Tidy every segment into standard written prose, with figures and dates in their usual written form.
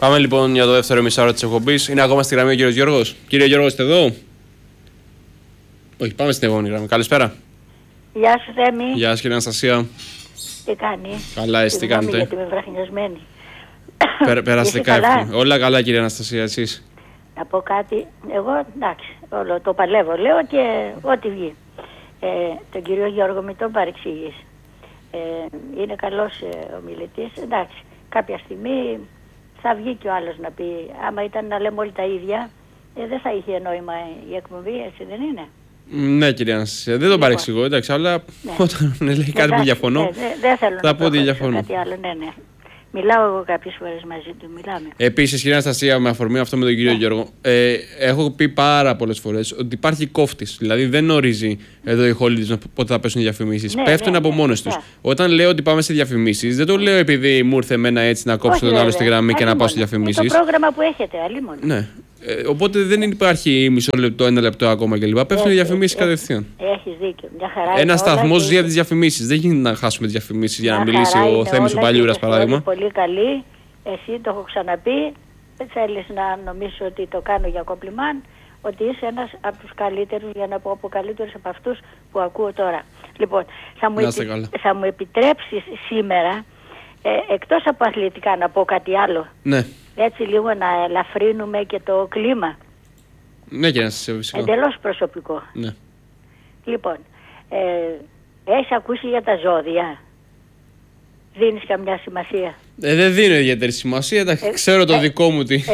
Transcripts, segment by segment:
Πάμε λοιπόν για το δεύτερο μισάωρο της εκπομπής. Είναι ακόμα στη γραμμή ο κύριος Γιώργος. Κύριε Γιώργο, είστε εδώ? Όχι, πάμε στην επόμενη γραμμή. Καλησπέρα. Γεια σου, Θέμη. Γεια σας, κύριε Αναστασία. Τι κάνεις? Καλά, εσύ τι κάνετε? Γιατί είμαι βραχνιασμένη. Περάσετε καλά? Όλα καλά, κύριε Αναστασία, εσείς? Να πω κάτι. Εγώ, εντάξει, όλο το παλεύω, λέω και ό,τι βγει. Τον κύριο Γιώργο μην τον παρεξηγείς. Είναι καλός ομιλητής. Εντάξει, κάποια στιγμή θα βγει και ο άλλος να πει, άμα ήταν να λέμε όλοι τα ίδια, δεν θα είχε νόημα η εκπομπή, έτσι δεν είναι? Ναι, κυρία Αναστασία, δεν τον παρεξηγώ, εντάξει, αλλά όταν λέει κάτι που διαφωνώ, δεν θέλω θα πω ότι διαφωνώ. Κάτι άλλο, ναι. Μιλάω εγώ κάποιες φορές μαζί του, μιλάμε. Επίσης, κυρία Αναστασία, με αφορμή αυτό με τον κύριο Γιώργο, έχω πει πάρα πολλές φορές ότι υπάρχει κόφτης. Δηλαδή δεν ορίζει εδώ οι Hollywood πότε θα πέσουν οι διαφημίσεις. Πέφτουν από μόνες τους. Όταν λέω ότι πάμε σε διαφημίσεις, δεν το λέω επειδή μου ήρθε εμένα έτσι να κόψω τον άλλο στη γραμμή και να πάω σε διαφημίσεις. Είναι το πρόγραμμα που έχετε, αλλήμον. Ναι. Οπότε δεν υπάρχει μισό λεπτό, ένα λεπτό ακόμα κλπ. Πέφτουν οι διαφημίσεις κατευθείαν. Έχεις δίκιο. Μια χαρά. Ένα σταθμό ζει για τις διαφημίσεις. Δεν γίνεται να χάσουμε τις διαφημίσεις για να μιλήσει ο Θέμης ο Παλιούρας, παράδειγμα. Πολύ καλή. Εσύ το έχω ξαναπεί. Θέλεις να νομίσω ότι το κάνω για κομπλιμάν, ότι είσαι ένας από τους καλύτερους, για να πω από καλύτερους από αυτούς που ακούω τώρα. Λοιπόν, θα μου επιτρέψεις σήμερα, εκτός από αθλητικά, να πω κάτι άλλο. Ναι. Έτσι λίγο να ελαφρύνουμε και το κλίμα. Ναι, και να σας φυσικά. Εντελώς προσωπικό. Ναι. Λοιπόν, έχεις ακούσει για τα ζώδια? Δίνεις καμιά σημασία? Δεν δίνω ιδιαίτερη σημασία, εντάξει, ξέρω το δικό μου τι.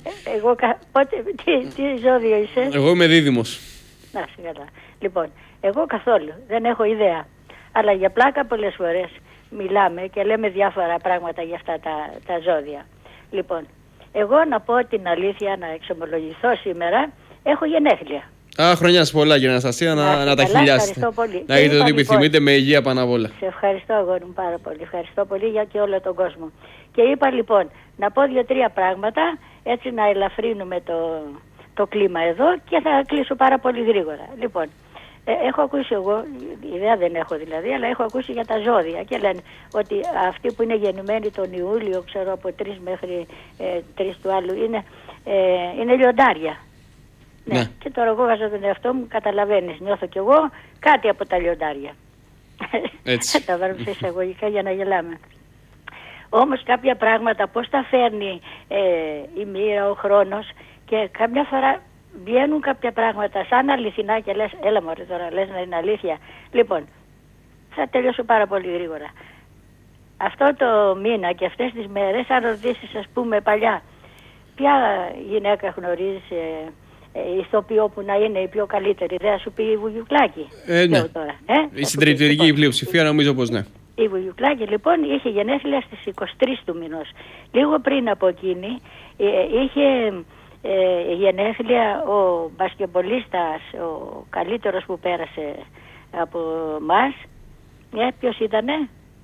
Τι ζώδιο είσαι? Εγώ είμαι δίδυμος. Να, καλά. Λοιπόν, εγώ καθόλου, δεν έχω ιδέα. Αλλά για πλάκα πολλές φορές μιλάμε και λέμε διάφορα πράγματα για αυτά τα ζώδια. Λοιπόν, εγώ να πω την αλήθεια, να εξομολογηθώ σήμερα, έχω γενέθλια. Χρονιά σας πολλά, κύριε Αναστασία, να τα χιλιάσετε. Να έχετε ό,τι επιθυμείτε, με υγεία πάνω απ' όλα. Σε ευχαριστώ, αγόρι μου, πάρα πολύ. Ευχαριστώ πολύ για και όλο τον κόσμο. Και είπα λοιπόν να πω 2-3 πράγματα, έτσι να ελαφρύνουμε το κλίμα εδώ και θα κλείσω πάρα πολύ γρήγορα. Λοιπόν, έχω ακούσει εγώ, ιδέα δεν έχω δηλαδή, αλλά έχω ακούσει για τα ζώδια και λένε ότι αυτοί που είναι γεννημένοι τον Ιούλιο, ξέρω από 3 μέχρι 3 του άλλου, είναι λιοντάρια. Ναι. Και τώρα εγώ βάζω τον εαυτό μου, καταλαβαίνεις, νιώθω κι εγώ κάτι από τα λιοντάρια. Έτσι. Τα βάλουμε σε εισαγωγικά για να γελάμε. Όμως κάποια πράγματα πώς τα φέρνει η μοίρα, ο χρόνος, και καμιά φορά βγαίνουν κάποια πράγματα σαν αληθινά και λες, έλα μωρέ τώρα, λες να είναι αλήθεια. Λοιπόν, θα τελειώσω πάρα πολύ γρήγορα. Αυτό το μήνα και αυτές τις μέρες, αν ρωτήσεις ας πούμε παλιά, ποια γυναίκα γνωρίζεις ηθοποιό που να είναι η πιο καλύτερη, δεν θα σου πει η Βουγιουκλάκη? Ναι. Τώρα, η συντριπτική πλειοψηφία νομίζω πως ναι. Η Βουγιουκλάκη λοιπόν είχε γενέθλια στις 23 του μηνός. Λίγο πριν από εκείνη είχε γενέθλια ο μπασκεμπολίστας, ο καλύτερος που πέρασε από μας. Ποιος ήτανε?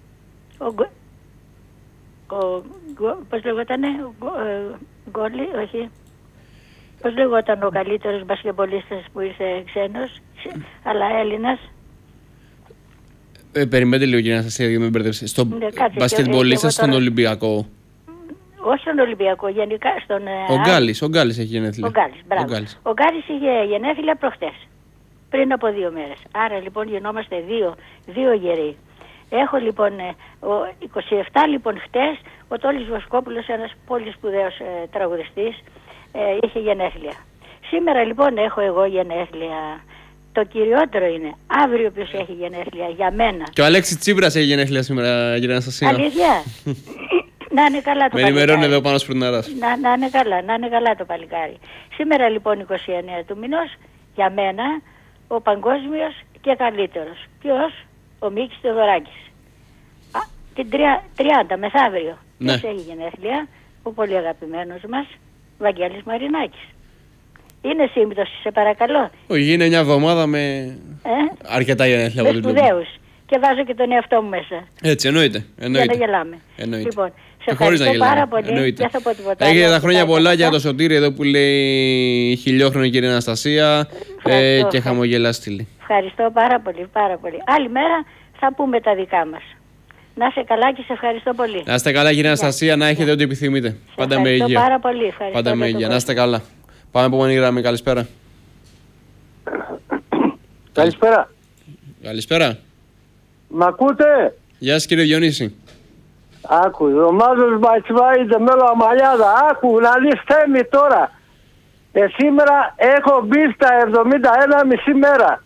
Πώς λεγότανε? Γκόλι, όχι. Πώς λεγόταν ο καλύτερος μπασκεμπολίστας που ήρθε ξένος, αλλά Έλληνας? Περιμένετε λίγο, κύριε Αναστασία, για να μην μπερδεύσετε. Στον μπασκετμπολίστα στον Ολυμπιακό. Όχι στον Ολυμπιακό, γενικά στον... Ο Γκάλης έχει γενέθλια. Ο Γκάλης είχε γενέθλια προχτές, πριν από 2 μέρες. Άρα λοιπόν γινόμαστε δύο γεροί. Έχω λοιπόν 27 λοιπόν χτες, ο Τόλης Βοσκόπουλος, ένας πολύ σπουδαίος τραγουδιστής, είχε γενέθλια. Σήμερα λοιπόν έχω εγώ γενέθλια. Το κυριότερο είναι αύριο ποιος έχει γενέθλια για μένα. Και ο Αλέξης Τσίπρας έχει γενέθλια σήμερα, κύριε Αναστασία. Αλήθεια? Να είναι καλά το παλικάρι. Με ενημερώνει εδώ πάνω Σπρουνάρας. Να είναι καλά το παλικάρι. Σήμερα λοιπόν 29 του μηνός, για μένα ο παγκόσμιος και καλύτερος. Ποιος? Ο Μίκης Θεοδωράκης. Την 30 μεθαύριο. Ναι. Ποιος έχει γενέθλια? Ο πολύ αγαπημένος μας Βαγγέλης Μαρινάκης. Είναι σύμπτωση, σε παρακαλώ? Όχι, είναι μια εβδομάδα με αρκετά γενέθλια. Με σπουδαίους. Και βάζω και τον εαυτό μου μέσα. Έτσι, εννοείται. Για να γελάμε. Λοιπόν, σε ευχαριστώ πάρα πολύ. Δεν θα πω τίποτα. Έχετε τα χρόνια πολλά για το Σωτήρι εδώ που λέει χιλιόχρονη, κυρία Αναστασία, και χαμογελά στήλη. Ευχαριστώ πάρα πολύ, πάρα πολύ. Άλλη μέρα θα πούμε τα δικά μας. Να είσαι καλά και σε ευχαριστώ πολύ. Να είστε καλά, κυρία Αναστασία, να έχετε ό,τι επιθυμείτε. Πάντα με υγεία. Πάρα πολύ. Ευχαριστώ. Πάντα με υγεία. Να είστε καλά. Πάμε επόμενη γραμμή. Καλησπέρα. Καλησπέρα. Καλησπέρα. Μ' ακούτε? Γεια σας, κύριε Διονύση. Άκου, ο Μάζος Μπατσβάιντε μέλο Αμαλιάδα. Άκου, να δεις Θέμη τώρα. Σήμερα έχω μπει στα 71 μισή μέρα.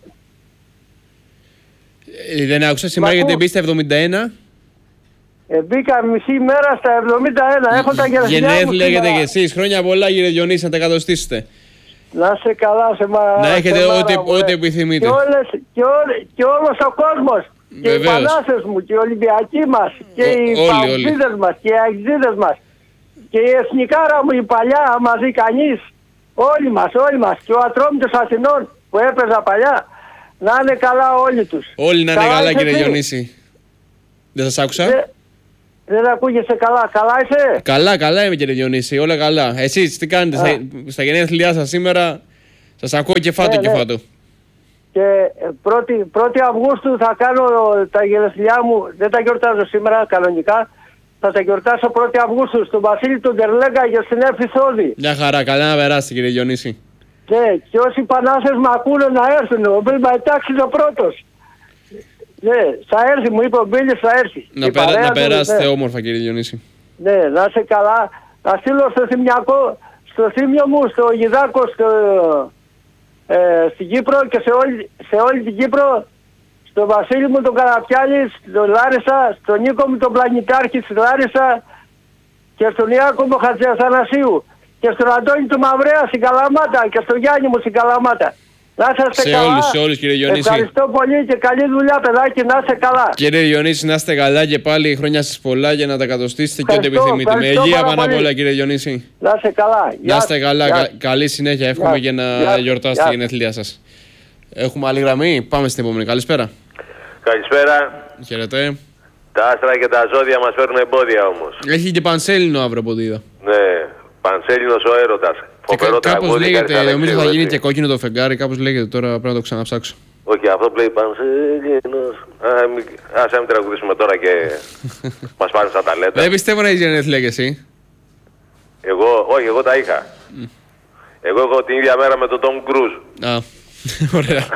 Δεν άκουσα σήμερα γιατί μπει στα 71. Μπήκα μισή μέρα στα 71. Έχω τα γενέθλια μου. Γενέθλια έχετε κι εσείς. Χρόνια πολλά, κύριε Διονύση, να τα εκατοστήσετε. Να σε καλά, να έχετε ό,τι επιθυμείτε. Και όλος ο κόσμος. Και οι Πανάσες μου και οι Ολυμπιακοί μας. Και οι Παουτζίδες μας και οι Αεξίδες μας. Και η εθνικάρα μου η παλιά μαζί κανείς. Όλοι μας. Και ο Ατρόμητος Αθηνών που έπαιζα παλιά. Να είναι καλά όλοι τους. Όλοι να είναι καλά, κύριε Διονύση. Δεν σας άκουσα. Δεν ακούγεσαι καλά. Καλά είσαι? Καλά είμαι, κύριε Διονύση. Όλα καλά. Εσείς τι κάνετε στα γενέθλιά σας σήμερα? Σας ακούω και φάτο και φάτο. Και 1η Αυγούστου θα κάνω τα γενέθλιά μου. Δεν τα γιορτάζω σήμερα κανονικά. Θα τα γιορτάσω 1η Αυγούστου στον Βασίλη του Ντερλέγκα για στην Εύφη Θόδη. Μια χαρά. Καλά να περάσετε, κύριε Διονύση. Ναι, και όσοι Πανάσες με ακούνε να έρθουν. Ο Μπίλ Μαϊτάξ είναι ο πρώτος. Ναι, θα έρθει, μου είπε ο Μπίλης, θα έρθει. Να περάσετε όμορφα, κύριε Διονύση. Ναι, να είσαι καλά. Θα στείλω στο Θημιακό, στο Θήμιο μου, στο Γιδάκο, στην Κύπρο και σε όλη την Κύπρο, στον Βασίλη μου τον Καραπιάλη, στον Λάρισα, στον Νίκο μου τον Πλανητάρχη στη Λάρισα και στον Ιάκο μου Χατζιαθανασίου και στον Αντώνη του Μαυρέα στην Καλαμάτα και στον Γιάννη μου στην Καλαμάτα. Να είστε καλά. Σε όλους, κύριε Διονύση. Ευχαριστώ πολύ και καλή δουλειά, παιδάκι, να είστε καλά. Κύριε Διονύση, να είστε καλά και πάλι χρόνια σας πολλά για να τα εκατοστήσετε και ό,τι επιθυμείτε. Με υγεία πάνω απ' όλα, κύριε Διονύση. Να είστε καλά. Να είστε καλά. Καλή συνέχεια. Εύχομαι και να γιορτάσετε τη γενέθλιά σας. Έχουμε άλλη γραμμή. Πάμε στην επόμενη. Καλησπέρα. Καλησπέρα. Χαίρετε. Τα άστρα και τα ζώδια μας φέρνουν εμπόδια όμως. Έχει και πανσέλινο αύριο από ό,τι είδα. Ναι, πανσέλινος ο έρωτας. Κάπως λέγεται, νομίζω θα γίνει και κόκκινο το φεγγάρι, κάπως λέγεται τώρα, πρέπει να το ξαναψάξω. Όχι, αυτό που λέει πανσέλινος. Ας μην τραγουδήσουμε τώρα και μας πάνε στα ταλέντα. Δεν πιστεύω να έχεις γενέθλια κι εσύ. Όχι, εγώ τα είχα. Εγώ έχω την ίδια μέρα με τον Τόμ Κρούζ. Α, ωραία.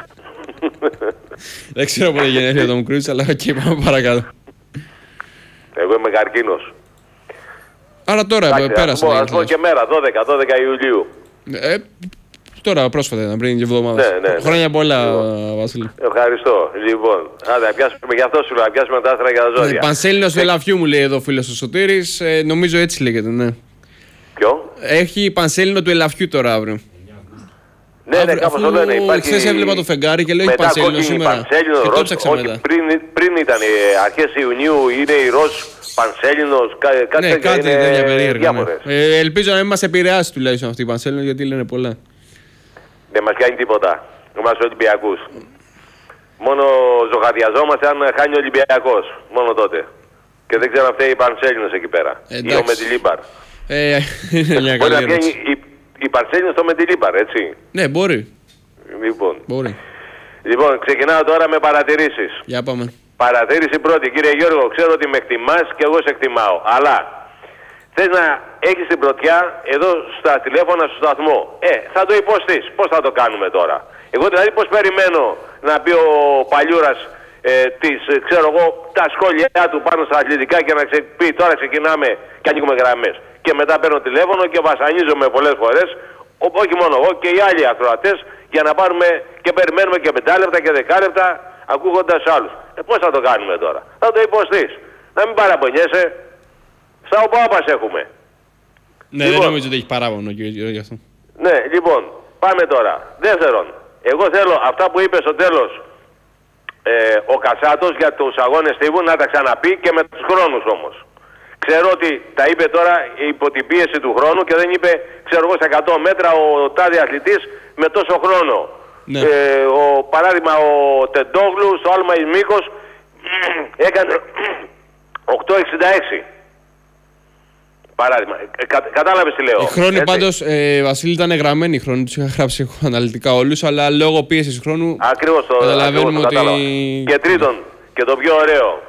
Δεν ξέρω πότε γενέθλια τον Κρούζ, αλλά οκ, πάμε παρακάτω. Εγώ είμαι καρκίνος. Άρα τώρα πέρασε. Ας πω και μέρα, 12 Ιουλίου. Τώρα πρόσφατα ήταν, πριν και εβδομάδες. Ναι. Χρόνια πολλά, Βασίλη. Ευχαριστώ. Λοιπόν, άντε, πιάσουμε γι' αυτό σου λέω, πιάσουμε τα άστρα και τα ζώδια. Πανσέλινος του ελαφιού μου λέει εδώ ο φίλος ο Σωτήρης, νομίζω έτσι λέγεται, ναι. Ποιο? Έχει πανσέλινο του ελαφιού τώρα αύριο. Ναι, κάπως το λένε. Χθες έβλεπα το φεγγάρι και λέει πανσέλινο σήμερα. Και το ψάξα μετά. Πριν ήταν αρχές Ιουνίου, είναι η ροζ πανσέλινος, κάτι τέτοια περίεργα. Ελπίζω να μην μας επηρεάσει τουλάχιστον αυτή η πανσέλινο, γιατί λένε πολλά. Δεν μας κάνει τίποτα. Είμαστε Ολυμπιακούς. Μόνο ζωγαδιαζόμαστε αν χάνει ο Ολυμπιακός. Μόνο τότε. Και δεν ξέρω αν φταίει η πανσέλινος εκεί πέρα. Ή ο Μεντιλίμπαρ. Μπορεί να βγαίνει η πανσέλινος στο Μεντιλίμπαρ, έτσι. Ναι, μπορεί. Λοιπόν, ξεκινάω τώρα με παρατηρήσεις. Για πάμε. Παρατήρηση πρώτη. Κύριε Γιώργο, ξέρω ότι με εκτιμάς και εγώ σε εκτιμάω. Αλλά θες να έχεις την πρωτιά εδώ στα τηλέφωνα στο σταθμό. Θα το υποστείς. Πώς θα το κάνουμε τώρα? Εγώ δηλαδή πώς περιμένω να πει ο Παλιούρας ξέρω εγώ, τα σχόλιά του πάνω στα αθλητικά και να πει τώρα ξεκινάμε και ανοίγουμε γραμμές. Και μετά παίρνω τηλέφωνο και βασανίζομαι πολλές φορές, όχι μόνο εγώ και οι άλλοι ακροατές, για να πάρουμε και περιμένουμε και 5 λεπτά και 10 λεπτά ακούγοντας άλλους. Πώς θα το κάνουμε τώρα? Θα το υποστείς. Να μην παραπονιέσαι. Στα οπάπας έχουμε. Ναι, λοιπόν, δεν νομίζω ότι έχει παράπονο κύριε γι' αυτό. Ναι, λοιπόν, πάμε τώρα. Δεύτερον, εγώ θέλω αυτά που είπε στο τέλος ο Κασάτος για τους αγώνες τύπου να τα ξαναπεί και με τους χρόνους όμως. Ξέρω ότι τα είπε τώρα υπό την πίεση του χρόνου και δεν είπε, ξέρω εγώ, στα 100 μέτρα ο τάδε αθλητής με τόσο χρόνο. Ναι. Παράδειγμα ο Τεντόγλου στο άλμα Ισμίκος έκανε 8.66. Παράδειγμα. Κατάλαβες τι λέω. Οι χρόνοι πάντως, Βασίλη, ήταν γραμμένοι οι χρόνοι. Τους είχα γράψει εγώ αναλυτικά όλους, αλλά λόγω πίεσης χρόνου ακριβώς το καταλαβαίνουμε ότι... Και τρίτον, και το πιο ωραίο.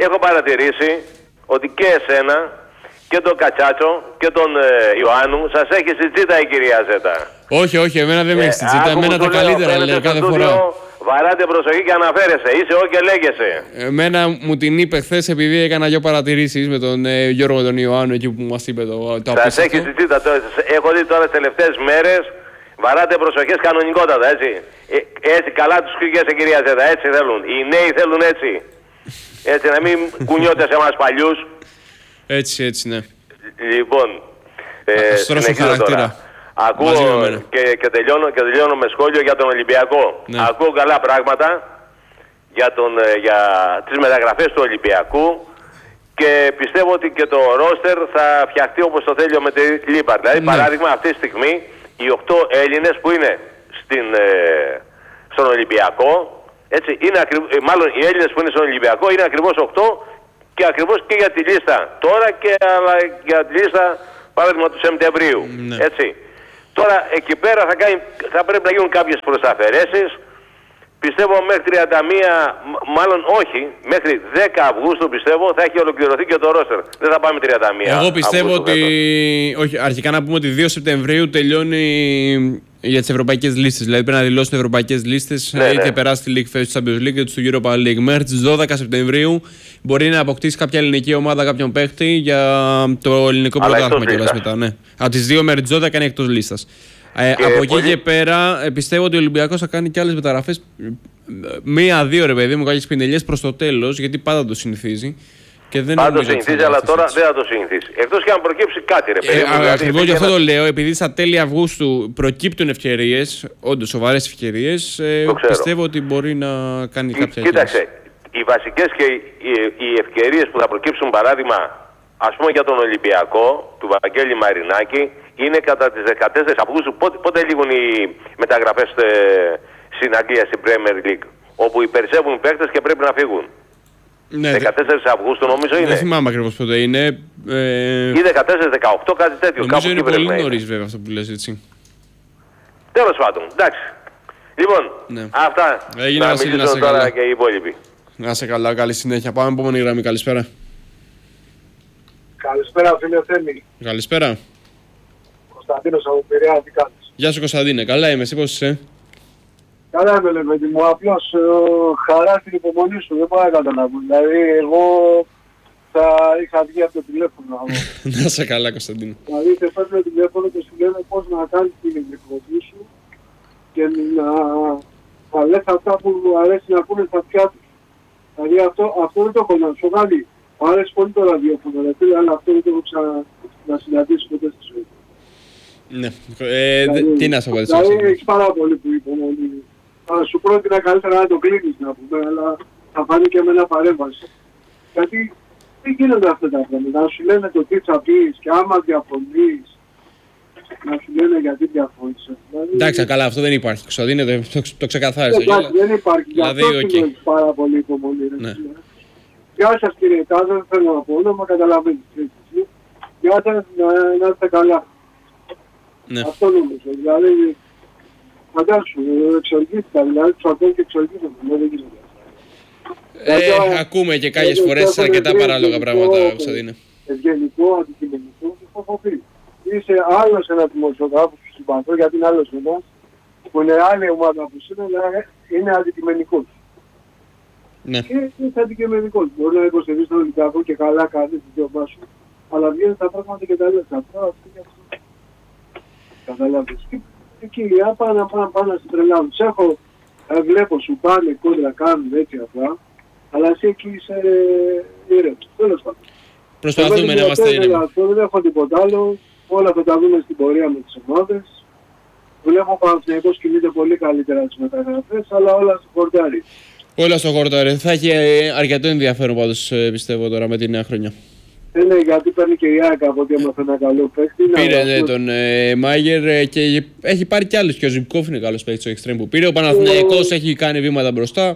έχω παρατηρήσει ότι και εσένα και τον Κατσάτσο και τον Ιωάννου σας έχει στη τσίτα η κυρία Ζέτα. Όχι, εμένα δεν με έχει στη τσίτα. Εμένα τα καλύτερα λέει κάθε φορά. Βαράτε προσοχή και αναφέρεσαι. Είσαι και λέγεσαι. Εμένα μου την είπε χθες επειδή έκανα δύο παρατηρήσεις με τον Γιώργο τον Ιωάννου εκεί που μας είπε το απίστευτο. Σας έχει στη τσίτα. Έχω δει τώρα τις τελευταίες μέρες. Βαράτε προσοχές κανονικότατα, έτσι. Έτσι καλά τους πήγες, κυρία Ζέτα. Έτσι θέλουν. Οι νέοι θέλουν έτσι. Έτσι να μην κουνιώτε σε εμάς παλιούς. Έτσι, ναι. Λοιπόν, συνεχίζω τώρα. Ακούω και τελειώνω με σχόλιο για τον Ολυμπιακό. Ναι. Ακούω καλά πράγματα για τις μεταγραφές του Ολυμπιακού και πιστεύω ότι και το ρόστερ θα φτιαχτεί όπως το θέλει ο Μετελίπαρ. Δηλαδή, παράδειγμα, αυτή τη στιγμή οι 8 Έλληνες που είναι στον Ολυμπιακό, έτσι, μάλλον οι Έλληνες που είναι στον Ολυμπιακό είναι ακριβώς 8 και ακριβώς και για τη λίστα τώρα και αλλά για τη λίστα παράδειγμα του Σεπτεμβρίου. Ναι. Έτσι. Τώρα εκεί πέρα θα πρέπει να γίνουν κάποιες προσαφαιρέσεις. Πιστεύω μέχρι 31, μάλλον όχι, μέχρι 10 Αυγούστου πιστεύω θα έχει ολοκληρωθεί και το ρόστερ. Δεν θα πάμε 31. Εγώ πιστεύω ότι. Όχι, αρχικά να πούμε ότι 2 Σεπτεμβρίου τελειώνει για τις ευρωπαϊκές λίστες. Δηλαδή πρέπει να δηλώσουν ευρωπαϊκές λίστες είτε περάσει τη League Phase του Champions League είτε του Europa League. Μέχρι τις 12 Σεπτεμβρίου μπορεί να αποκτήσει κάποια ελληνική ομάδα κάποιον παίχτη για το ελληνικό πρωτάθλημα κιόλας μετά. Ναι. Από τις 2 μέχρι τις 12 είναι εκτός λίστας. Από εκεί και πέρα πιστεύω ότι ο Ολυμπιακός θα κάνει και άλλες μεταγραφές. 1-2 ρε παιδί μου, κάποιες πινελιές προς το τέλος, γιατί πάντα το συνηθίζει. Πάντα το συνηθίζει, αλλά τώρα δεν θα το συνηθίσει. Εκτός και αν προκύψει κάτι, ρε παιδί. Ακριβώς γι' αυτό το λέω, επειδή στα τέλη Αυγούστου προκύπτουν ευκαιρίες, όντως σοβαρές ευκαιρίες, πιστεύω ότι μπορεί να κάνει κάποια. Κοίταξε, οι βασικές και οι ευκαιρίες που θα προκύψουν, παράδειγμα, ας πούμε για τον Ολυμπιακό, του Βαγγέλη Μαρινάκη, είναι κατά τις 14 Αυγούστου. Πότε λήγουν οι μεταγραφές στην Αγγλία, στην Premier League, όπου υπερσεύουν παίκτες και πρέπει να φύγουν. Ναι, 14 Αυγούστου νομίζω είναι. Δεν θυμάμαι ακριβώς πότε είναι. Ή 14-18, κάτι τέτοιο. Νομίζω είναι πολύ νωρίς βέβαια αυτό που λες, έτσι. Τέλος πάντων, εντάξει. Λοιπόν, αυτά. Έγινε, να μιλήσω τώρα και οι υπόλοιποι. Να είσαι καλά, καλή συνέχεια. Πάμε επόμενη γραμμή, καλησπέρα. Καλησπέρα φίλε Θέμη. Καλησπέρα. Κωνσταντίνος από Πειραιά, τι κάνεις? Γεια σου Κωνσταντίνε, καλά είμαι, εσύ πώς είσαι? Καλά είμαι λέει παιδί μου, απλώς χαρά στην υπομονή σου, δεν μπορώ να καταλάβω. Δηλαδή εγώ θα είχα βγει από το τηλέφωνο. Να είσαι καλά Κωνσταντίνε. Δηλαδή σε παίρνει το τηλέφωνο και σου λένε πώς να κάνεις την εκδοχή σου και να λες αυτά που μου αρέσει να πούνε στα αυτιά τους. Δηλαδή αυτό δεν το έχω να σου βγάλει. Μου αρέσει πολύ το ραδιόφωνο, αλλά αυτό δεν το έχω ξανασυναντήσει ποτέ στη ζωή. Ναι, τι να σου πω. Δηλαδή έχεις πάρα πολύ που υπομονή. Θα σου πρότεινα καλύτερα να το κλείνεις να πούμε, αλλά θα φανεί και με ένα παρέμβαση. Γιατί δεν γίνονται αυτά τα πράγματα. Να σου λένε το τι θα πεις και άμα διαφωνείς, να σου λένε γιατί διαφώνησες. Εντάξει, καλά, αυτό δεν υπάρχει. Κωνσταντίνε, το ξεκαθάρισα. Εντάξει, δεν υπάρχει. Γι' αυτό έχεις πάρα πολύ υπομονή. Γεια σας κύριε Τάζα, δεν θέλω να πω όνομα, καταλαβαίνεις. Γεια σας, να είστε καλά. Ναι. Αυτό νομίζω. Δηλαδή, φαντάσου, εξοργίστηκα, δηλαδή τους ακούω και εξοργίστηκα, δεν γίνεται. Ακούμε και κάποιες φορές αρκετά παράλογα πράγματα, Κωνσταντίνε. Ευγενικό, αντικειμενικό και φοβοφή. Είσαι άλλος ένα δημοσιογράφος που συμπαθώ, γιατί είναι άλλος ένας, που είναι άλλη ομάδα που είναι αντικειμενικός. Ναι. Και είσαι αντικειμενικός. Μπορεί να υποστηρίζεις τον Ολυμπιακό και καλά κάνεις τη δικαιωμά σου, αλλά βγαίνουν τα πράγματα και τα λες. Αυτό και αυτό. Καταλάβεις. Εκεί πάνε να συντρελάβουν. Τους έχω, βλέπω σου πάνε κόντρα, κάνουν έτσι απλά, αλλά εσύ εκεί είσαι ήρεμος. Τέλος πάντων. Προσπαθούμε να είμαστε ήρεμοι. Δεν έχω τίποτα άλλο. Όλα θα τα δούμε στην πορεία με τις ομάδες. Βλέπω ο Παναθηναϊκός κινείται πολύ καλύτερα τις μεταγραφές, αλλά όλα στο χορτάρι. Όλα στο χορτάρι. Θα έχει αρκετό ενδιαφέρον πάντως πιστεύω τώρα με τη νέα χρονιά. Ναι, γιατί παίρνει και η ΑΕΚ από ότι έμαθε ένα καλό παίκτη. Πήρε τον Μάγερ και έχει πάρει κι άλλους. Και ο Ζιμπκόφ είναι καλός παίκτης στο εξτρέμ που πήρε. Ο Παναθηναϊκός έχει κάνει βήματα μπροστά.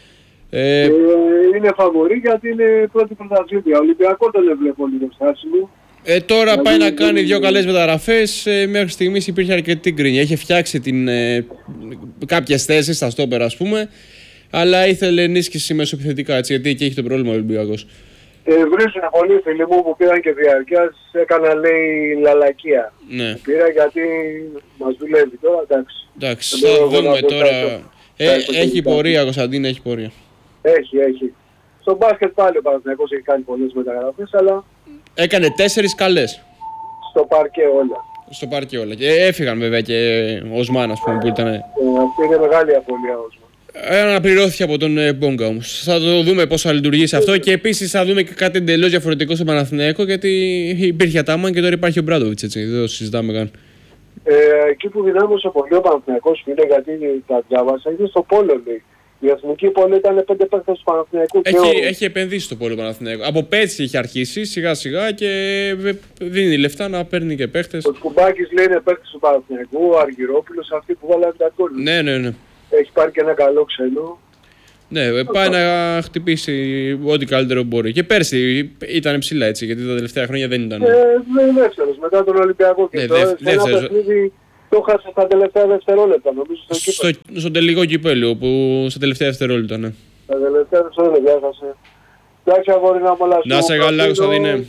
Είναι φαβορί γιατί είναι πρώτη πρωταθλήτρια. Ο Ολυμπιακό τον έβλεπε λίγο στάσιμο. Τώρα πάει να κάνει δύο καλές μεταγραφές. Μέχρι στιγμής υπήρχε αρκετή γκρίνια. Είχε φτιάξει κάποιες θέσεις στα στόπερα, ας πούμε. αλλά ήθελε ενίσχυση μεσοεπιθετικά, έτσι, γιατί εκεί έχει το πρόβλημα ο Ολυμπιακός. Βρίσκουν πολλοί φίλοι μου που πήραν και διαρκείας, έκανα λέει λαλακία. Ναι. Πήρα γιατί μας δουλεύει τώρα, εντάξει. Εντάξει, θα δούμε τώρα. Έχει πορεία, Κωνσταντίνε, έχει πορεία. Έχει. Στο μπάσκετ πάλι ο Παναθηναϊκός έχει κάνει πολλές μεταγραφές, αλλά... Έκανε 4 καλές. Στο παρκέ όλα. Στο πάρκε όλα. Και έφυγαν βέβαια και ο Οσμάν, ας πούμε, που ήταν. Αυτή είναι μεγάλη απώλεια ο Οσμάν. Αναπληρώθηκε από τον Μπόγκα όμως. Θα το δούμε πώς θα λειτουργήσει αυτό και επίσης θα δούμε και κάτι εντελώς διαφορετικό στο Παναθηναϊκό, γιατί υπήρχε Ατάμαν και τώρα υπάρχει ο Μπράντοβιτς, έτσι. Δεν το συζητάμε καν. Εκεί που δυνάμωσε πολύ ο Παναθηναϊκός, φίλε, γιατί τα διάβασα, είναι στο Πόλο, λέει. Η εθνική πόλη ήταν 5 παίκτες του Παναθηναϊκού. Έχει επενδύσει το Πόλο Παναθηναϊκό. Από πέρσι έχει αρχίσει σιγά σιγά και δίνει λεφτά να παίρνει και παίκτες. Ο Σκουμπάκης λέει είναι παίκτης του Παναθηναϊκού, ο Αργυρόπουλος, αυτοί που βάλανε τα γκολ. Ναι. Έχει πάρει και ένα καλό ξένο. Ναι, πάει να χτυπήσει ό,τι καλύτερο μπορεί. Και πέρσι ήταν ψηλά, έτσι, γιατί τα τελευταία χρόνια δεν ήταν. Δεύτερος, μετά τον Ολυμπιακό και τώρα. Σε ένα παιχνίδι το χάσε στα τελευταία δευτερόλεπτα, νομίζω. Στο τελικό κυπέλλου, που στα τελευταία δευτερόλεπτα, ναι. Στα τελευταία δευτερόλεπτα έχασε. Εντάξει, αγόρι να μολαστούν. Να σε καλά, Κωνσταντίνε.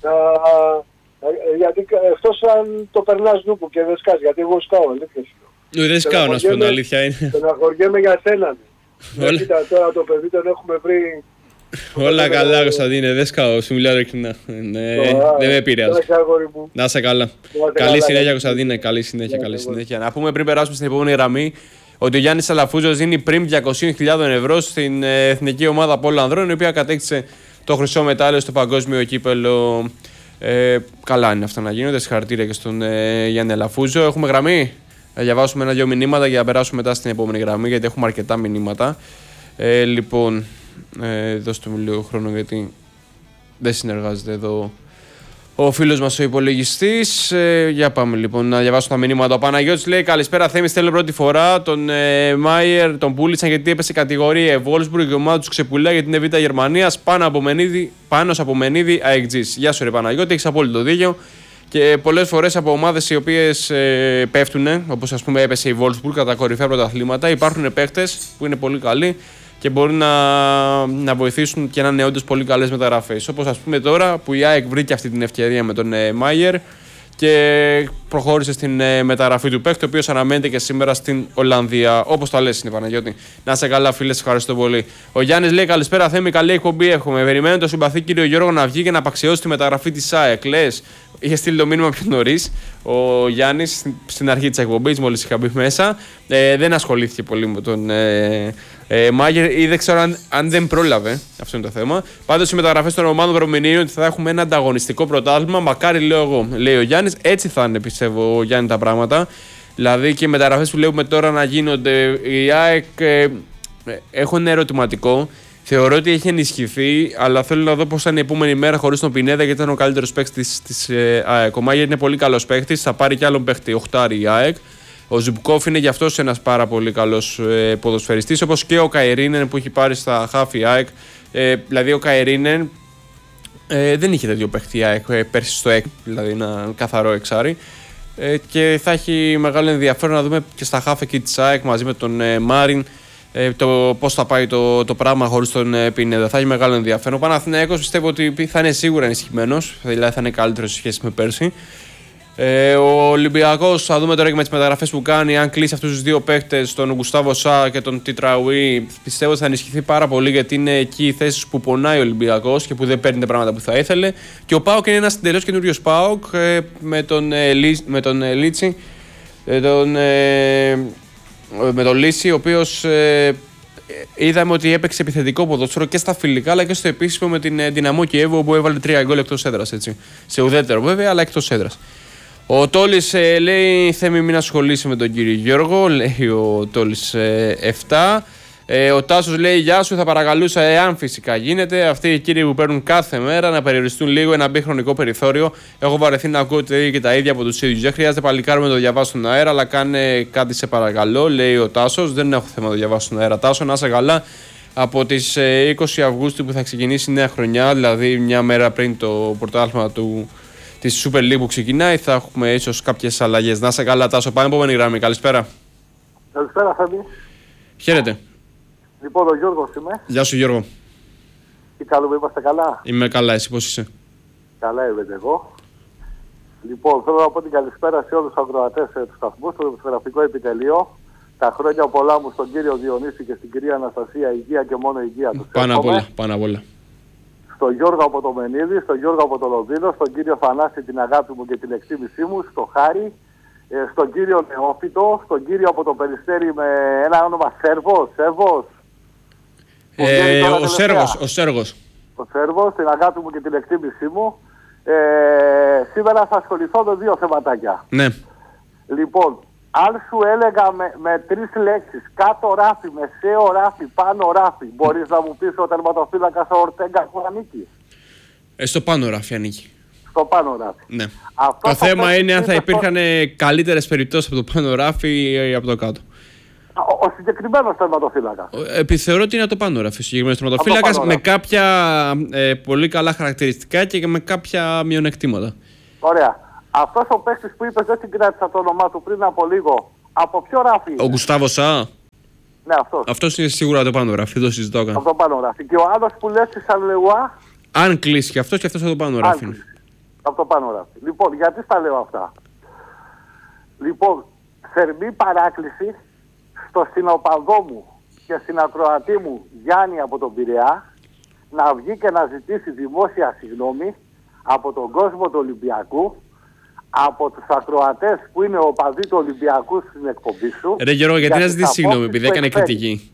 Γιατί εκτός αν το περνάς νούκου και δεν σκάς, γιατί εγώ σκάω, αλήθεια. Δεν σκάω, να σου πω, αλήθεια είναι. Στεναχωριέμαι για σένα. Κοίτα, τώρα το παιδί τον έχουμε βρει. Όλα καλά, Κωνσταντίνε, δεν σκάω, σου μιλάω ειλικρινά. Δεν με επηρεάζει. Να είσαι καλά. Καλή συνέχεια, Κωνσταντίνε, καλή συνέχεια. Να πούμε πριν περάσουμε στην επόμενη γραμμή ότι ο Γιάννης Αλαφούζος δίνει πριν 200.000 ευρώ στην εθνική ομάδα Πόλων Ανδρών, η οποία κατέκτησε το χρυσό μετάλλιο στο παγκόσμιο κύπελλο. Καλά είναι αυτά να γίνονται. Συγχαρητήρια και στον Γιάννη Αλαφούζο. Έχουμε γραμμή. Θα διαβάσουμε 1-2 μηνύματα για να περάσουμε μετά στην επόμενη γραμμή, γιατί έχουμε αρκετά μηνύματα. Λοιπόν, δώστε μου λίγο χρόνο, γιατί δεν συνεργάζεται εδώ ο φίλος μας ο υπολογιστής. Για πάμε λοιπόν να διαβάσω τα μηνύματα. Ο Παναγιώτης λέει: καλησπέρα, Θέμη. Στέλνω πρώτη φορά. Τον Μάιερ τον πούλησαν γιατί έπεσε κατηγορία Wolfsburg. Η ομάδα του ξεπουλάει γιατί είναι Β' Γερμανίας. Πάνω από Μενίδη αεκτζής. Γεια σου, ρε Παναγιώτη, έχεις απόλυτο δίκιο. Και πολλές φορές από ομάδες οι οποίες πέφτουν, όπως ας πούμε έπεσε η Wolfsburg κατά κορυφαία πρωταθλήματα, υπάρχουν παίκτες που είναι πολύ καλοί και μπορούν να βοηθήσουν και να είναι όντως πολύ καλές μεταγραφές. Όπως ας πούμε τώρα που η ΑΕΚ βρήκε αυτή την ευκαιρία με τον Μάιερ και προχώρησε στην μεταγραφή του παίκτη, ο οποίος αναμένεται και σήμερα στην Ολλανδία. Όπως τα λες, είναι Παναγιώτη. Να είσαι καλά, φίλε, σε ευχαριστώ πολύ. Ο Γιάννης λέει: καλησπέρα, Θέμη, καλή εκπομπή έχουμε. Περιμένω το συμπαθή κύριο Γιώργο να βγει και να απαξιώσει τη μεταγραφή της ΑΕΚ. Λες, είχε στείλει το μήνυμα πιο νωρίς ο Γιάννης στην αρχή της εκπομπής, μόλις είχα μπει μέσα. Δεν ασχολήθηκε πολύ με τον Μάγερ ή δεν ξέρω αν δεν πρόλαβε. Αυτό είναι το θέμα. Πάντως οι μεταγραφές των ομάδων προμηνύουν ότι θα έχουμε ένα ανταγωνιστικό πρωτάθλημα. Μακάρι, λέω εγώ, λέει ο Γιάννης. Έτσι θα είναι, πιστεύω, ο Γιάννη, τα πράγματα. Δηλαδή και οι μεταγραφές που βλέπουμε τώρα να γίνονται, η ΑΕΚ έχω ένα ερωτηματικό. Θεωρώ ότι έχει ενισχυθεί, αλλά θέλω να δω πώς θα είναι η επόμενη μέρα χωρίς τον Πινέδα, γιατί ήταν ο καλύτερος παίκτης της ΑΕΚ. Ο Μάγερ είναι πολύ καλός παίκτης, θα πάρει κι άλλον παίκτη, οχτάρι η ΑΕΚ. Ο Ζουμπκόφ είναι γι' αυτός ένας πάρα πολύ καλός ποδοσφαιριστής, όπως και ο Καϊρίνεν που έχει πάρει στα χάφη η ΑΕΚ. Δηλαδή ο Καϊρίνεν δεν είχε τέτοιο παίκτη η ΑΕΚ πέρσι στο ΕΚ, δηλαδή ένα καθαρό εξάρι. Και θα έχει μεγάλο ενδιαφέρον να δούμε και στα χάφη εκεί της ΑΕΚ μαζί με τον Μάριν. Το πώς θα πάει το πράγμα χωρίς τον Πινέδα. Θα έχει μεγάλο ενδιαφέρον. Ο Παναθηναϊκός πιστεύω ότι θα είναι σίγουρα ενισχυμένος, δηλαδή θα είναι καλύτερος σε σχέση με πέρσι. Ο Ολυμπιακός θα δούμε τώρα και με τις μεταγραφές που κάνει. Αν κλείσει αυτούς τους δύο παίκτες, τον Γκουστάβο Σά και τον Τιτραουί, πιστεύω ότι θα ενισχυθεί πάρα πολύ, γιατί είναι εκεί οι θέσεις που πονάει ο Ολυμπιακός και που δεν παίρνει τα πράγματα που θα ήθελε. Και ο ΠΑΟΚ είναι ένας τελείως καινούριος ΠΑΟΚ με τον Λίτσι. Με τον Λύση, ο οποίος είδαμε ότι έπαιξε επιθετικό ποδόσφαιρο και στα φιλικά αλλά και στο επίσημο με την Δυναμό Κιέβου, όπου έβαλε 3 γκολ εκτός έδρας. Έτσι. Σε ουδέτερο βέβαια, αλλά εκτός έδρας. Ο Τόλης λέει: Θέμη, μην ασχολείσαι με τον κύριο Γιώργο. Λέει ο Τόλης 7. Ο Τάσος λέει: γεια σου, θα παρακαλούσα, εάν φυσικά γίνεται, αυτοί οι κύριοι που παίρνουν κάθε μέρα να περιοριστούν λίγο, ένα μπει χρονικό περιθώριο. Έχω βαρεθεί να ακούω και τα ίδια από τους ίδιους. Δεν χρειάζεται παλικάρουμε να το διαβάσω στον αέρα, αλλά κάνε κάτι σε παρακαλώ, λέει ο Τάσος. Δεν έχω θέμα να το διαβάσω στον αέρα. Τάσο, να είσαι καλά. Από τις 20 Αυγούστου που θα ξεκινήσει η νέα χρονιά, δηλαδή μια μέρα πριν το πρωτάθλημα της Super League που ξεκινάει, θα έχουμε ίσως κάποιες αλλαγές. Να είσαι καλά, Τάσο. Πάμε επόμενη γραμμή. Καλησπέρα. Καλησπέρα, Θέμη. Χαίρετε. Λοιπόν, ο Γιώργος είμαι. Γεια σου Γιώργο. Τι κάνουμε, είμαστε καλά? Είμαι καλά, εσύ πώς είσαι? Καλά είμαι εγώ. Λοιπόν, θέλω να πω την καλησπέρα σε όλους τους ακροατές του σταθμού, στο δημοσιογραφικό επιτελείο. Τα χρόνια πολλά μου στον κύριο Διονύση και στην κυρία Αναστασία, υγεία και μόνο υγεία τους. Πάνω απ' όλα, πάνω απ' όλα. Στον Γιώργο από το Μενίδη, στον Γιώργο από το Λονδίνο, στον κύριο Θανάση την αγάπη μου και την εκτίμησή μου, στο Χάρη, στον κύριο Νεόφυτο, στον κύριο από το Περιστέρι με ένα όνομα Σέρβος. Ο Σέργος. Ο Σέρβος, την αγάπη μου και την εκτίμησή μου. Σήμερα θα ασχοληθώ με δύο θεματάκια. Ναι. Λοιπόν, αν σου έλεγα με τρεις λέξεις, κάτω ράφι, μεσαίο ράφι, πάνω ράφι, μπορείς να μου πεις ο τερματοφύλακας ο Ορτέγκα που ανήκει? Στο πάνω ράφι ανήκει. Στο πάνω ράφι. Ναι. Το θέμα είναι αν θα υπήρχαν καλύτερες περιπτώσεις από το πάνω ράφι ή από το κάτω. Ο συγκεκριμένος τερματοφύλακας. Θεωρώ ότι είναι το πάνω ράφι. Ο συγκεκριμένος τερματοφύλακας με κάποια πολύ καλά χαρακτηριστικά και με κάποια μειονεκτήματα. Ωραία. Αυτός ο παίκτης που είπες, δεν συγκράτησα το όνομά του πριν από λίγο. Από ποιο ράφι είναι? Ο Γκουστάβο Σα. Ναι, αυτός. Αυτός είναι σίγουρα το πάνω ράφι. Το συζητώ καν. Από το πάνω ράφι. Και ο άλλος που λες στη Σαλεουά. Αν κλείσει και αυτός από το πάνω ράφι. Από το πάνω ράφι. Λοιπόν, γιατί στα λέω αυτά? Λοιπόν, θερμή παράκληση στο συνοπαδό μου και στην ακροατή μου Γιάννη από τον Πειραιά να βγει και να ζητήσει δημόσια συγγνώμη από τον κόσμο του Ολυμπιακού, από τους ακροατές που είναι οπαδοί του Ολυμπιακού στην εκπομπή σου. Ρε Γιώργο, γιατί να ζητήσει συγγνώμη, επειδή έκανε κριτική?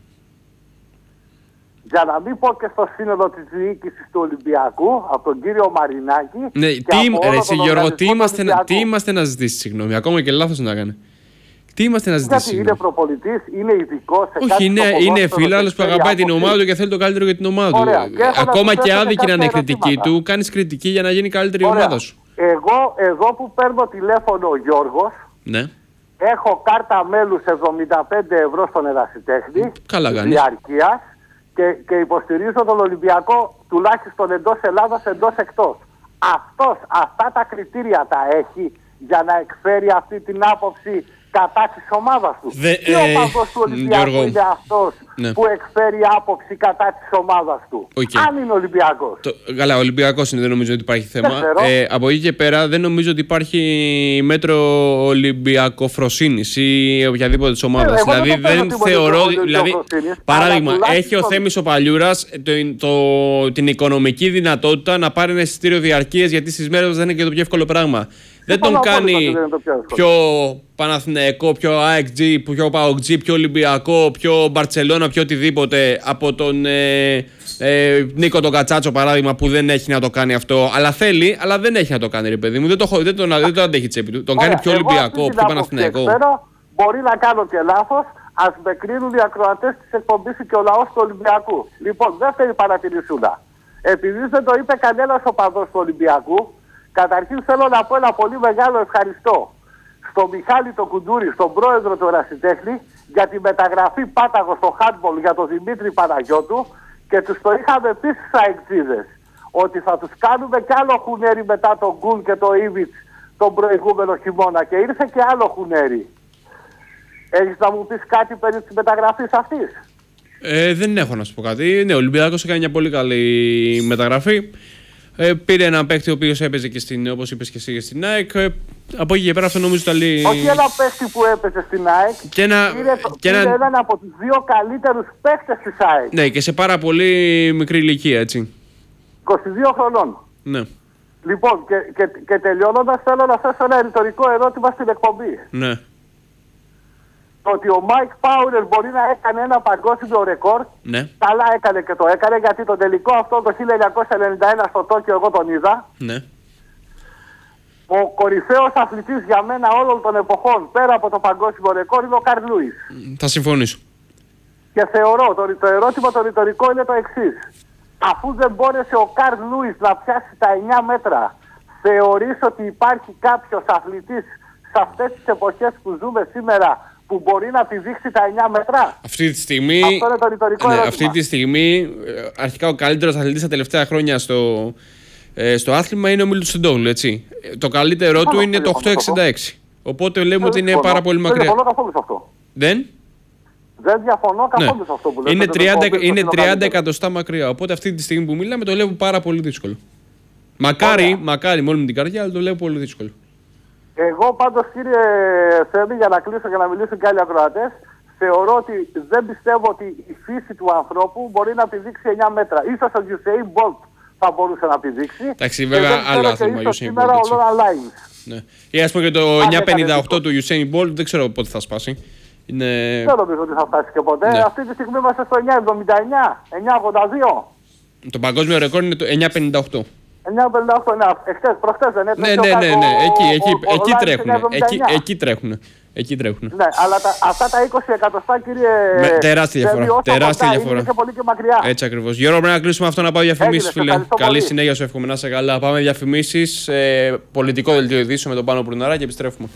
Για να μην πω και στο σύνολο της διοίκησης του Ολυμπιακού, από τον κύριο Μαρινάκη. Ναι, Γιώργο, τι είμαστε να ζητήσει συγγνώμη, ακόμα και λάθος να έκανε. Τι είμαστε να ζητήσει συγγνώμη? Είναι προπονητής, είναι ειδικός σε όχι, είναι φίλος που αγαπάει την ομάδα του και θέλει το καλύτερο για την ομάδα του. Ακόμα και άδικη να είναι η κριτική του, κάνεις κριτική για να γίνει καλύτερη η ομάδα σου. Εγώ εδώ που παίρνω τηλέφωνο ο Γιώργος, ναι, έχω κάρτα μέλους 75 ευρώ στον Ερασιτέχνη, διαρκείας, και υποστηρίζω τον Ολυμπιακό τουλάχιστον εντός Ελλάδας, εντός εκτός. Αυτά τα κριτήρια τα έχει για να εκφέρει αυτή την άποψη κατά της ομάδας του. Τι οπαδός του Ολυμπιακού είναι αυτός που εκφέρει άποψη κατά της ομάδας του? Αν είναι Ολυμπιακός. Καλά, ο Ολυμπιακός είναι, δεν νομίζω ότι υπάρχει θέμα. Από εκεί και πέρα δεν νομίζω ότι υπάρχει μέτρο Ολυμπιακοφροσύνης ή οποιαδήποτε της ομάδας. Δηλαδή δεν θεωρώ. Παράδειγμα, έχει ο Θέμης ο Παλιούρας την οικονομική δυνατότητα να πάρει ένα εισιτήριο διαρκείας, γιατί στις μέρες δεν είναι και το πιο εύκολο πράγμα. Δεν τον κάνει πιο Παναθηναϊκό, πιο ΑΕΚ-G, πιο ΠΑΟΚ-G, πιο Ολυμπιακό, πιο Μπαρτσελώνα, πιο οτιδήποτε από τον Νίκο τον Κατσάτσο, παράδειγμα, που δεν έχει να το κάνει αυτό. Αλλά θέλει, αλλά δεν έχει να το κάνει, ρε παιδί μου. Δεν το αντέχει τσέπη του. Τον κάνει πιο Ολυμπιακό, πιο Παναθηναϊκό. Μπορεί να κάνω και λάθος. Ας με κρίνουν οι ακροατές της εκπομπής και ο λαός του Ολυμπιακού. Λοιπόν, δεύτερη παρατηρησούλα. Επειδή δεν το είπε κανένας οπαδός του Ολυμπιακού, καταρχήν θέλω να πω ένα πολύ μεγάλο ευχαριστώ στον Μιχάλη τον Κουντούρη, στον πρόεδρο του Ερασιτέχνη, για τη μεταγραφή πάταγο στο handball για τον Δημήτρη Παναγιώτου, και τους το είχαμε πει στους αεξίδες ότι θα τους κάνουμε κι άλλο χουνέρι μετά τον Γκουλ και το Ήβιτς τον προηγούμενο χειμώνα, και ήρθε και άλλο χουνέρι. Έχεις να μου πεις κάτι περί της μεταγραφής αυτής? Δεν έχω να σου πω κάτι. Ναι, ο Ολυμπιακός έκανε μια πολύ καλή μεταγραφή. Πήρε έναν παίκτη ο οποίος έπαιζε και όπως είπες και εσύ, και στην ΑΕΚ. Από εκεί και πέρα αυτό νομίζω ήταν λίγο. Όχι ένα παίκτη που έπαιζε στην ΑΕΚ. Είναι έναν από τους δύο καλύτερους παίκτες της ΑΕΚ. Ναι, και σε πάρα πολύ μικρή ηλικία, έτσι. 22 χρονών. Ναι. Λοιπόν, και τελειώνοντας, θέλω να θέσω ένα ρητορικό ερώτημα στην εκπομπή. Ναι. Ότι ο Μάικ Πάουρερ μπορεί να έκανε ένα παγκόσμιο ρεκόρ. Ναι. Καλά έκανε και το έκανε, γιατί το τελικό αυτό το 1991 στο Τόκιο εγώ τον είδα. Ναι. Ο κορυφαίος αθλητής για μένα όλων των εποχών, πέρα από το παγκόσμιο ρεκόρ, είναι ο Καρλ Λούις. Θα συμφωνήσω. Και θεωρώ, το ερώτημα το ρητορικό είναι το εξής. Αφού δεν μπόρεσε ο Καρλ Λούις να πιάσει τα 9 μέτρα, θεωρείς ότι υπάρχει κάποιος αθλητής σε αυτές τις εποχές που ζούμε σήμερα που μπορεί να πηδήξει τα 9 μέτρα? Αυτή τη στιγμή, αυτό είναι το ρητορικό ερώτημα. Αυτή τη στιγμή, αρχικά ο καλύτερος αθλητής τα τελευταία χρόνια στο άθλημα είναι ο Μίλτος Σεντόγλου, έτσι. Το καλύτερό του είναι το 8,66. Οπότε λέμε ότι είναι πάρα πολύ μακριά. Δεν διαφωνώ καθόλου σε αυτό. Δεν? Δεν διαφωνώ καθόλου σε αυτό που λέτε. Είναι 30 εκατοστά μακριά. Οπότε αυτή τη στιγμή που μιλάμε το βλέπω πάρα πολύ δύσκολο. Μακάρι μόνο με την καρδιά, αλλά το βλέπω πολύ δύσκολο. Εγώ πάντως, κύριε Θέμη, για να κλείσω και να μιλήσουν και άλλοι ακροατές, θεωρώ ότι δεν πιστεύω ότι η φύση του ανθρώπου μπορεί να πηδήξει 9 μέτρα. Ίσως ο Usain Bolt θα μπορούσε να πηδήξει. Εντάξει, βέβαια, άλλο άθλημα Usain Bolt. Ναι. Ή ας πούμε και το 9.58 του Usain Bolt, δεν ξέρω πότε θα σπάσει. Δεν νομίζω ότι θα φτάσει και ποτέ. Ναι. Αυτή τη στιγμή είμαστε στο 9.79, 9.82. Το παγκόσμιο ρεκόρ είναι το 9.58. 9.58, ναι. Προχτές δεν έτρεξε. Ναι. Εκεί τρέχουν. Ναι, αλλά αυτά τα 20 εκατοστά, κύριε. Τεράστια διαφορά. Είναι και πολύ και μακριά. Έτσι ακριβώς. Γιώργο, πρέπει να κλείσουμε αυτό, να πάω διαφημίσεις, φίλε. Καλή συνέχεια σου εύχομαι, να είσαι καλά. Πάμε διαφημίσεις. Πολιτικό δελτίο ειδήσεων με τον Πάνο Πουρναρά και επιστρέφουμε.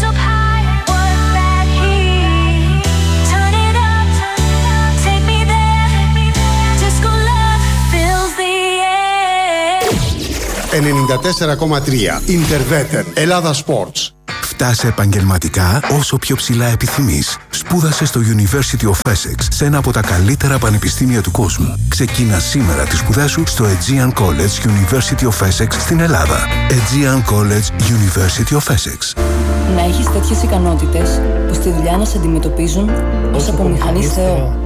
94,3 Interveten Ελλάδα Sports. Φτάσε επαγγελματικά όσο πιο ψηλά επιθυμείς. Σπούδασε στο University of Essex, σε ένα από τα καλύτερα πανεπιστήμια του κόσμου. Ξεκίνα σήμερα τις σπουδές σου στο Aegean College University of Essex στην Ελλάδα. Aegean College University of Essex. Να έχεις τέτοιες ικανότητες που στη δουλειά να σε αντιμετωπίζουν ως από μηχανής Θεό.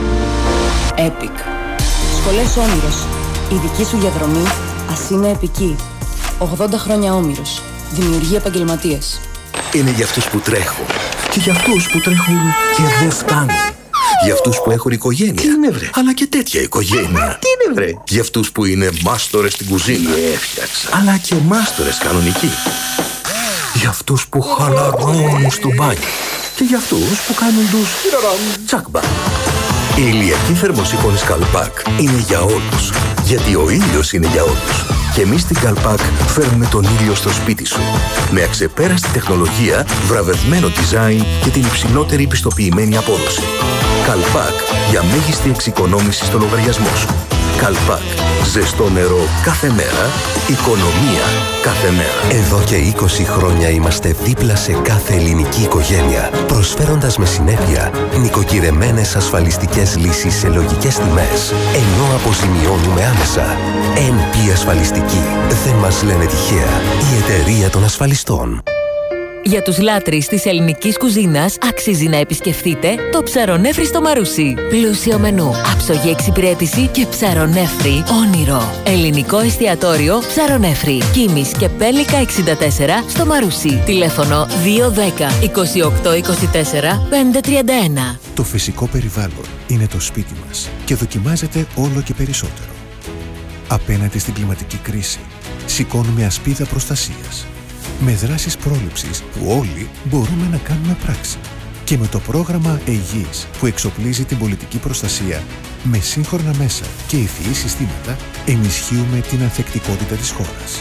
Epic. Σχολές Όμηρος. Η δική σου διαδρομή ας είναι επική. 80 χρόνια Όμηρος. Δημιουργεί επαγγελματίες. Είναι για αυτούς που τρέχουν. Και για αυτούς που τρέχουν και δεν φτάνουν. Για αυτούς που έχουν οικογένεια. Τι είναι βρε. Αλλά και τέτοια οικογένεια. Τι είναι βρε. Για αυτούς που είναι μάστορες στην κουζίνα. Έφτιαξα. Αλλά και μάστορες κανονικοί. Για αυτούς που χαλαρώνουν στο μπάνιο. Και για αυτούς που κάνουν τους τσάκμπα. Η ηλιακή θερμοσύφωνη Καλπάκ είναι για όλους. Γιατί ο ήλιος είναι για όλους. Και εμείς στην Καλπάκ φέρνουμε τον ήλιο στο σπίτι σου. Με αξεπέραστη τεχνολογία, βραβευμένο design και την υψηλότερη πιστοποιημένη απόδοση. Καλπάκ για μέγιστη εξοικονόμηση στο λογαριασμό σου. Καλπάκ. Ζεστό νερό κάθε μέρα. Οικονομία κάθε μέρα. Εδώ και 20 χρόνια είμαστε δίπλα σε κάθε ελληνική οικογένεια, προσφέροντας με συνέπεια νοικοκυρεμένες ασφαλιστικές λύσεις σε λογικές τιμές, ενώ αποζημιώνουμε άμεσα. NP Ασφαλιστική. Δεν μας λένε τυχαία. Η εταιρεία των ασφαλιστών. Για τους λάτρεις της ελληνικής κουζίνας αξίζει να επισκεφτείτε το Ψαρονέφρι στο Μαρούσι. Πλούσιο μενού, άψογη εξυπηρέτηση και ψαρονέφρι όνειρο. Ελληνικό εστιατόριο Ψαρονέφρι. Κίμης και Πέλικα 64 στο Μαρούσι. Τηλέφωνο 210 28 24 531. Το φυσικό περιβάλλον είναι το σπίτι μας και δοκιμάζεται όλο και περισσότερο. Απέναντι στην κλιματική κρίση, σηκώνουμε ασπίδα προστασίας. Με δράσεις πρόληψης που όλοι μπορούμε να κάνουμε πράξη. Και με το πρόγραμμα ΕΙΓΙΣ που εξοπλίζει την πολιτική προστασία με σύγχρονα μέσα και ευφυή συστήματα, ενισχύουμε την ανθεκτικότητα της χώρας.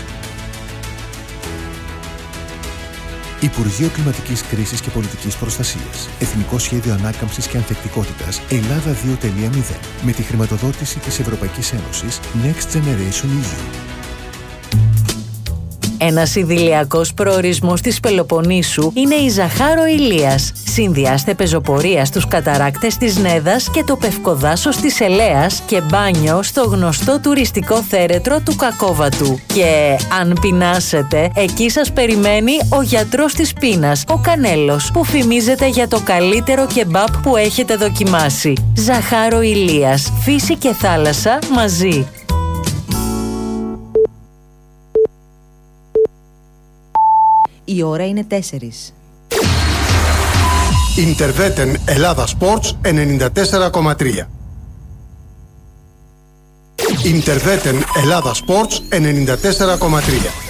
Υπουργείο Κλιματικής Κρίσης και Πολιτικής Προστασίας. Εθνικό Σχέδιο Ανάκαμψης και Ανθεκτικότητας Ελλάδα 2.0 με τη χρηματοδότηση της Ευρωπαϊκής Ένωσης Next Generation EU. Ένας ιδηλιακός προορισμός της Πελοποννήσου είναι η Ζαχάρο Ηλίας. Συνδυάστε πεζοπορία στους καταράκτες της Νέδας και το Πευκοδάσος της Ελέας και μπάνιο στο γνωστό τουριστικό θέρετρο του Κακόβατου. Και αν πεινάσετε, εκεί σας περιμένει ο γιατρός της πείνας, ο Κανέλος, που φημίζεται για το καλύτερο κεμπάπ που έχετε δοκιμάσει. Ζαχάρο Ηλίας. Φύση και θάλασσα μαζί. Η ώρα είναι 4. Interveten Ελλάδα Sports 94,3. Interveten Ελλάδα Sports 94,3.